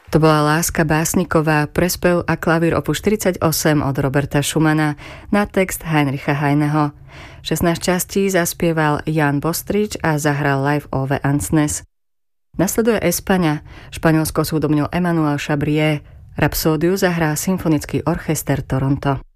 To bola Láska básniková, prespev a klavír opus 48 od Roberta Schumana na text Heinricha Heineho. 16 častí zaspieval Jan Bostrič a zahral live Ove Ansnes. Nasleduje Espaňa, Španielsko súdobnil Emmanuel Chabrier, Rapsódiu zahrá Symfonický orchester Toronto.